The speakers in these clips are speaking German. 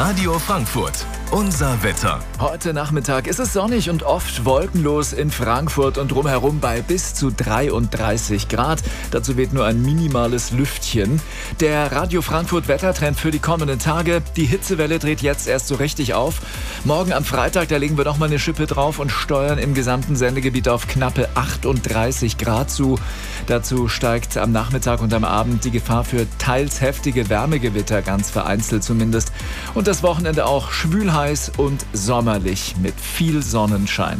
Radio Frankfurt. Unser Wetter. Heute Nachmittag ist es sonnig und oft wolkenlos in Frankfurt und drumherum bei bis zu 33 Grad. Dazu weht nur ein minimales Lüftchen. Der Radio Frankfurt Wettertrend für die kommenden Tage. Die Hitzewelle dreht jetzt erst so richtig auf. Morgen am Freitag, da legen wir noch mal eine Schippe drauf und steuern im gesamten Sendegebiet auf knappe 38 Grad zu. Dazu steigt am Nachmittag und am Abend die Gefahr für teils heftige Wärmegewitter, ganz vereinzelt zumindest. Und das Wochenende auch schwül heiß und sommerlich mit viel Sonnenschein.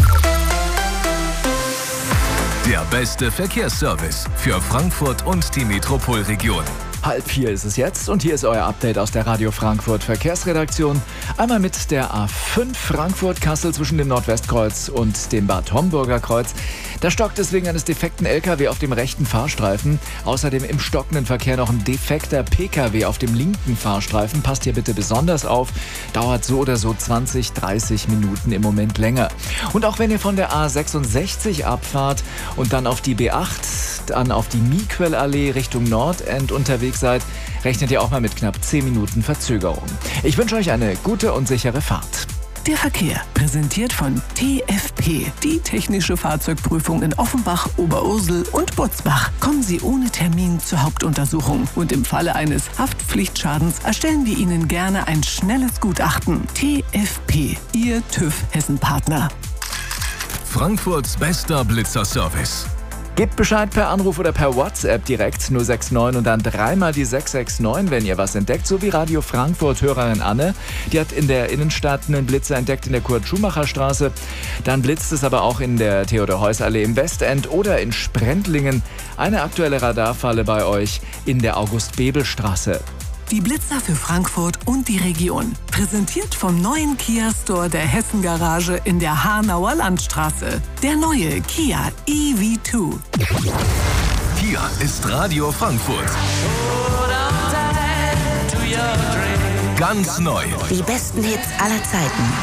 Der beste Verkehrsservice für Frankfurt und die Metropolregion. 3:30 ist es jetzt und hier ist euer Update aus der Radio Frankfurt Verkehrsredaktion. Einmal mit der A5 Frankfurt-Kassel zwischen dem Nordwestkreuz und dem Bad Homburger Kreuz. Da stockt es wegen eines defekten LKW auf dem rechten Fahrstreifen. Außerdem im stockenden Verkehr noch ein defekter PKW auf dem linken Fahrstreifen. Passt hier bitte besonders auf. Dauert so oder so 20, 30 Minuten im Moment länger. Und auch wenn ihr von der A66 abfahrt und dann auf die B8, dann auf die Miequellallee Richtung Nordend unterwegs seid, rechnet ihr auch mal mit knapp 10 Minuten Verzögerung. Ich wünsche euch eine gute und sichere Fahrt. Der Verkehr, präsentiert von TFP, die technische Fahrzeugprüfung in Offenbach, Oberursel und Butzbach. Kommen Sie ohne Termin zur Hauptuntersuchung und im Falle eines Haftpflichtschadens erstellen wir Ihnen gerne ein schnelles Gutachten. TFP, Ihr TÜV-Hessen-Partner. Frankfurts bester Blitzerservice. Gebt Bescheid per Anruf oder per WhatsApp direkt 069 und dann dreimal die 669, wenn ihr was entdeckt. So wie Radio Frankfurt-Hörerin Anne. Die hat in der Innenstadt einen Blitzer entdeckt in der Kurt-Schumacher-Straße. Dann blitzt es aber auch in der Theodor-Heuss-Allee im Westend oder in Sprendlingen. Eine aktuelle Radarfalle bei euch in der August-Bebel-Straße. Die Blitzer für Frankfurt und die Region. Präsentiert vom neuen Kia-Store der Hessen-Garage in der Hanauer Landstraße. Der neue Kia EV2. Hier ist Radio Frankfurt. Ganz neu. Die besten Hits aller Zeiten.